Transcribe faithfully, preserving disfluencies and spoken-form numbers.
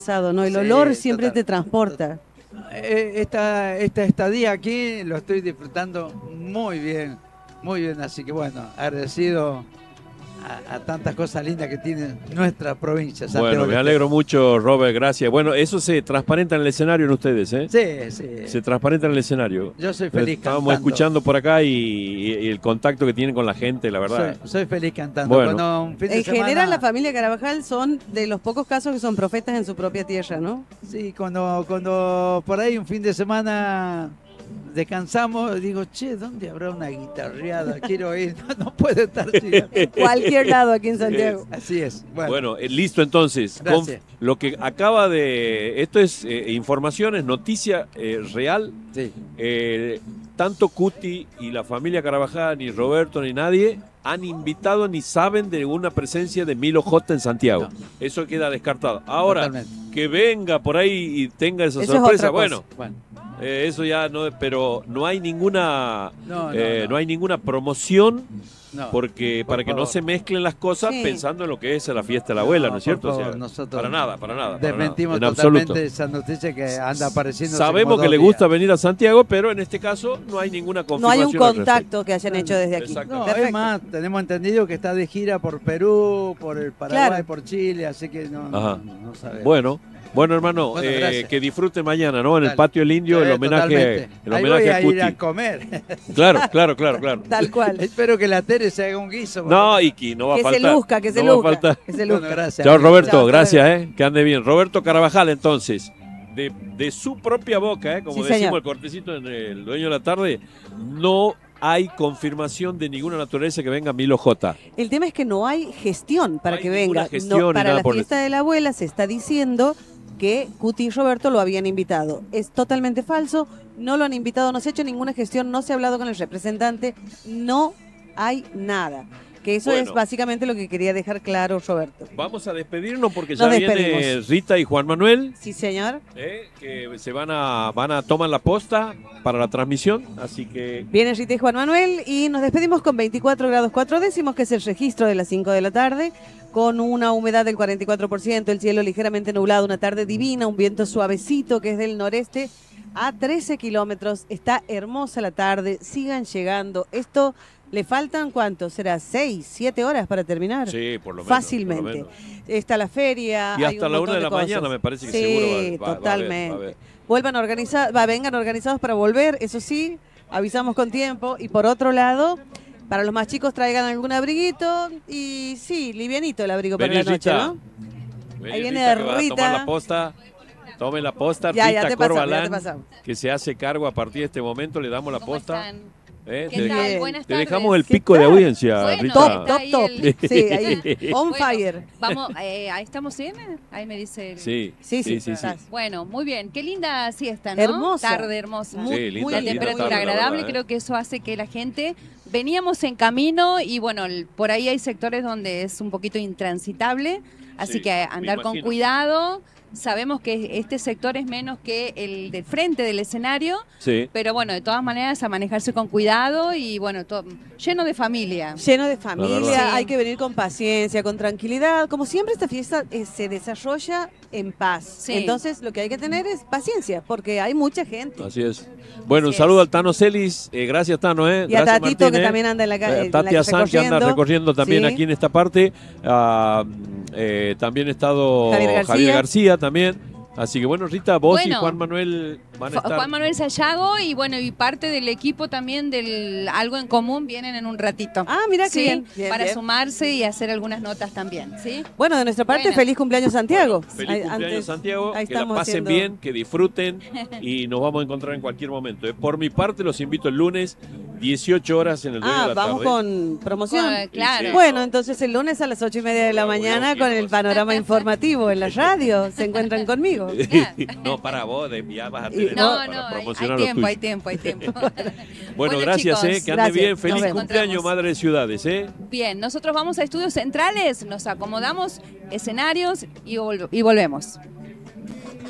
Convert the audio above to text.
¿no? El Sí, olor siempre total, te transporta. Eh, Esta, esta estadía aquí lo estoy disfrutando muy bien, muy bien. Así que bueno, agradecido a, a tantas cosas lindas que tiene nuestra provincia. Santiago Bueno, del me Estero. alegro mucho, Robert, gracias. Bueno, eso se transparenta en el escenario en ustedes, ¿eh? Sí, sí. Se transparenta en el escenario. Yo soy feliz Estábamos cantando. escuchando por acá y, y- y el contacto que tienen con la gente, la verdad. Soy, soy feliz cantando. Bueno. Cuando un fin de En semana, general, la familia Carabajal son de los pocos casos que son profetas en su propia tierra, ¿no? Sí, cuando, cuando por ahí un fin de semana descansamos, digo, che, ¿dónde habrá una guitarreada? Quiero ir, no, no puedo estar chica. Cualquier lado aquí en Santiago. Así es. Bueno, Bueno, eh, listo entonces. Con Gracias. lo que acaba de... Esto es eh, información, es noticia eh, real. sí. Eh, tanto Cuti y la familia Carabajal, ni Roberto, ni nadie han invitado ni saben de una presencia de Milo J en Santiago. Eso queda descartado. Ahora, Totalmente. que venga por ahí y tenga esa Eso es sorpresa, otra cosa. bueno, Bueno, eh, eso ya no, pero no hay ninguna, No, no, eh, no. no hay ninguna promoción. no. Porque Por para que no favor. se mezclen las cosas Sí. pensando en lo que es la fiesta de la abuela, ¿no, No, es cierto? por O sea, favor, nosotros para nada, para nada. para Desmentimos nada, en totalmente absoluto. esa noticia que anda apareciendo. Sabemos que le gusta venir a Santiago, pero en este caso no hay ninguna No confirmación. hay un al respecto. contacto que hayan hecho desde aquí. Exacto. No, Perfecto. es más, tenemos entendido que está de gira por Perú, por el Paraguay, Claro. por Chile, así que no, Ajá. no, no sabemos. Bueno, bueno hermano, Bueno, eh, gracias. que disfruten mañana, ¿no? En el Dale. patio del Indio, el Sí, homenaje, totalmente. el Ahí homenaje voy a a Cuti. ir a comer. Claro, claro, claro, claro. Tal cual. Espero que la Tere se haga un guiso. No, Iki, no va Que a faltar. se luzca, que se no va a luzca. faltar. Que se Bueno, luzca. gracias. Chao, Roberto, Chao, hasta gracias, eh. Que ande bien. Roberto Carabajal, entonces, de, de su propia boca, eh, como Sí, decimos señor. el cortecito en el dueño de la tarde, no hay confirmación de ninguna naturaleza que venga Milo J. El tema es que no hay gestión para No hay que ninguna venga. gestión No, ni para nada la por el fiesta de la abuela se está diciendo que Cuti y Roberto lo habían invitado. Es totalmente falso, no lo han invitado, no se ha hecho ninguna gestión, no se ha hablado con el representante, no hay nada. Que eso Bueno. es básicamente lo que quería dejar claro Roberto. Vamos a despedirnos porque Nos ya viene despedimos. Rita y Juan Manuel, Sí, señor. eh, que se van a, van a tomar la posta para la transmisión, así que Viene Rita y Juan Manuel y nos despedimos con veinticuatro grados cuatro décimos, que es el registro de las cinco de la tarde, con una humedad del cuarenta y cuatro por ciento, el cielo ligeramente nublado, una tarde divina, un viento suavecito que es del noreste a trece kilómetros. Está hermosa la tarde, sigan llegando. Esto le faltan, ¿cuánto? ¿Será? ¿Seis, siete horas para terminar? sí, por lo menos. Fácilmente. por lo menos. Está la feria. Y hay hasta un la montón una de la cosas. mañana me parece que Sí, seguro va- va- va a haber, va a totalmente. haber. Vuelvan a organizar, va, vengan organizados para volver, eso sí, avisamos con tiempo. Y por otro lado, para los más chicos traigan algún abriguito y sí, livianito el abrigo Vení, para la noche, Rita. ¿no? Vení, Ahí viene Rita, que va a Rita. tomar la posta. Tome la posta, Ya, ya Rita te pasamos, ya Corbalán, te pasamos. que se hace cargo a partir de este momento, le damos la ¿Cómo posta. están? ¿eh? ¿Qué Te, tal? Bien. Buenas te tardes. dejamos el ¿Qué pico de tal? audiencia, Bueno, Rita. Top, top, ahí top. el- Sí, ahí, on Bueno, fire. Vamos, eh, ahí estamos bien. Ahí me dice. el- Sí, Sí, sí, sí, sí, sí. estás. Bueno, muy bien. Qué linda siesta, ¿no? Hermosa. Tarde hermosa. Muy, Sí, linda, muy La linda temperatura tarde, la agradable, verdad, ¿eh? creo que eso hace que la gente. Veníamos en camino y bueno, el- por ahí hay sectores donde es un poquito intransitable, así Sí, que me andar con imagino. cuidado. Sabemos que este sector es menos que el del frente del escenario, Sí. pero bueno, de todas maneras a manejarse con cuidado y bueno, to- lleno de familia. Lleno de verdad. familia, Sí. hay que venir con paciencia, con tranquilidad. Como siempre, esta fiesta eh, se desarrolla en paz. Sí. Entonces, lo que hay que tener es paciencia, porque hay mucha gente. Así es. Bueno, un Así saludo es. al Tano Celis. eh, gracias, Tano. Eh. Y a Gracias, Tatito, Martín, que eh. también anda en la Eh, calle. Tati Azán, que anda recorriendo también aquí en esta parte. Ah, eh, también ha estado Javier García. Javier García también. Así que bueno, Rita, vos y Bueno. Juan Manuel van a estar. Juan Manuel Sayago y bueno, y parte del equipo también del Algo en Común vienen en un ratito. Ah, mira qué Sí, bien. Bien, para bien. sumarse y hacer algunas notas también, ¿sí? Bueno, de nuestra parte, Bueno. feliz cumpleaños, Santiago. Feliz Ahí- cumpleaños, antes- Santiago. ahí Que la estamos pasen haciendo- bien, que disfruten y nos vamos a encontrar en cualquier momento. eh. Por mi parte, los invito el lunes, dieciocho horas en el Dueño Ah, de la vamos tarde. con promoción. Bueno, claro. Sí. Bueno, entonces el lunes a las ocho y media de la mañana con el panorama informativo en la radio. Se encuentran conmigo. No, para vos, de, ya vas a Y- tener No, para no, hay, promocionar hay lo tiempo, tuyo. hay tiempo, hay tiempo. Bueno, Bueno, gracias, chicos, eh, que ande gracias. bien. Nos Feliz vemos. cumpleaños, Madre de Ciudades, ¿eh? Bien, nosotros vamos a Estudios Centrales, nos acomodamos escenarios y, vol- y volvemos.